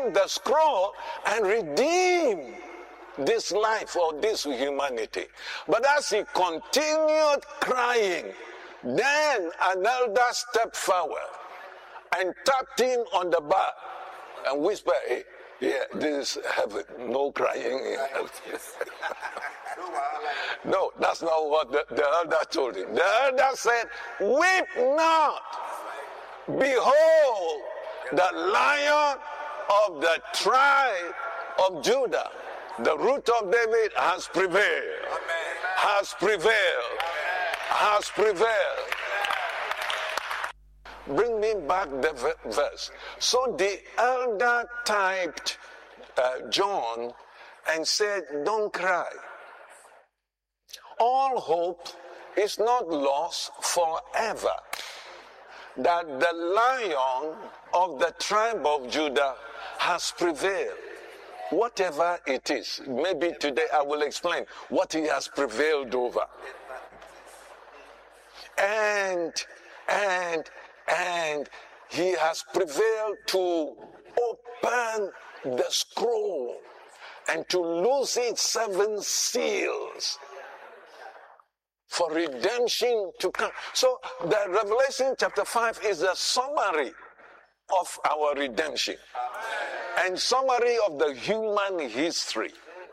open the scroll and redeem this life or this humanity. But as he continued crying, then an elder stepped forward and tapped him on the back and whispered, "Hey, yeah, this is heaven. No crying in heaven." No, that's not what the elder told him. The elder said, "Weep not. Behold, the Lion of the tribe of Judah, the root of David, has prevailed. Has prevailed. Has prevailed." Bring me back the verse. So the elder typed John and said, "Don't cry. All hope is not lost forever. That the Lion of the tribe of Judah has prevailed." Whatever it is, maybe today I will explain what he has prevailed over. And he has prevailed to open the scroll and to loose its 7 seals for redemption to come. So the Revelation chapter 5 is a summary of our redemption and summary of the human history.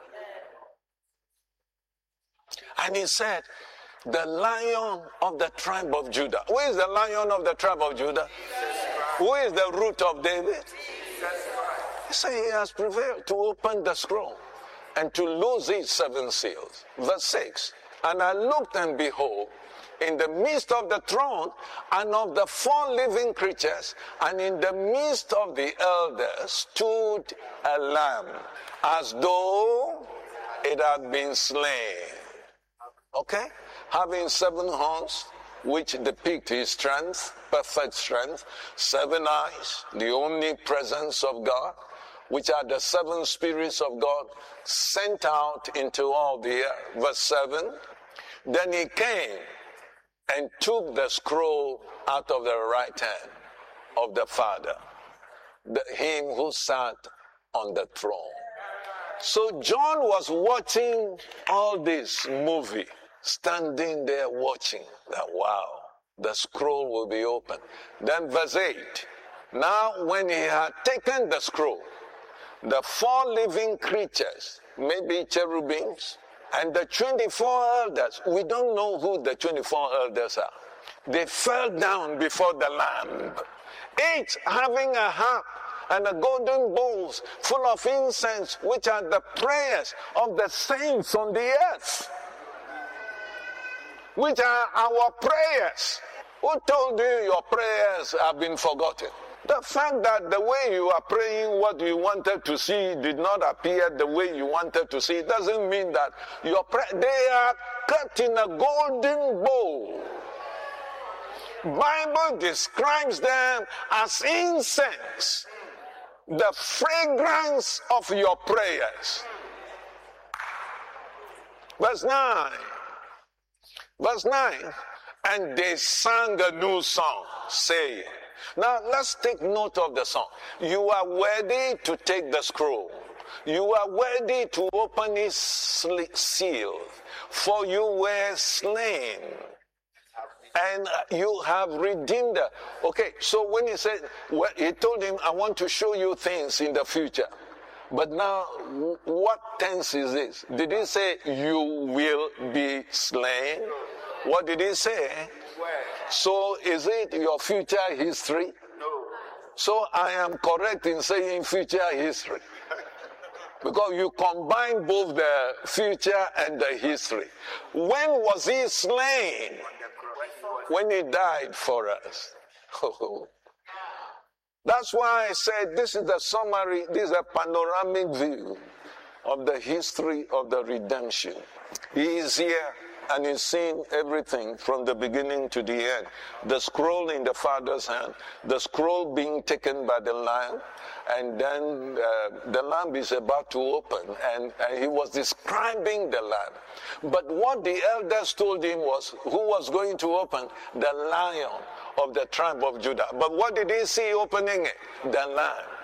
And he said, the Lion of the tribe of Judah. Who is the Lion of the tribe of Judah? Who is the root of David? He said he has prevailed to open the scroll and to loose its 7 seals. Verse 6. And I looked, and behold, in the midst of the throne and of the 4 living creatures, and in the midst of the elders, stood a lamb, as though it had been slain. Okay? Having 7 horns, which depict his strength, perfect strength, 7 eyes, the omnipresence of God, which are the 7 spirits of God sent out into all the earth. Verse 7, then he came and took the scroll out of the right hand of the Father, him who sat on the throne. So John was watching all this movie, standing there watching. That, wow, the scroll will be open. Then verse 8, now when he had taken the scroll, the 4 living creatures, maybe cherubims, and the 24 elders, we don't know who the 24 elders are. They fell down before the Lamb, each having a harp and a golden bowls full of incense, which are the prayers of the saints on the earth, which are our prayers. Who told you your prayers have been forgotten? The fact that the way you are praying, what you wanted to see did not appear the way you wanted to see, it doesn't mean that your they are cut in a golden bowl. Bible describes them as incense, the fragrance of your prayers. Verse 9. Verse 9. And they sang a new song, saying. Now let's take note of the song. You are worthy to take the scroll. You are worthy to open its seal. For you were slain. And you have redeemed her. Okay, so when he said, well, he told him, I want to show you things in the future. But now, what tense is this? Did he say, you will be slain? What did he say? So is it your future history? No. So I am correct in saying future history. Because you combine both the future and the history. When was he slain? When he died for us. That's why I said this is the summary, this is a panoramic view of the history of the redemption. He is here. And he's seen everything from the beginning to the end. The scroll in the Father's hand, the scroll being taken by the Lamb, and then the Lamb is about to open, and he was describing the Lamb. But what the elders told him was, who was going to open? The Lion of the tribe of Judah. But what did he see opening it? The Lamb.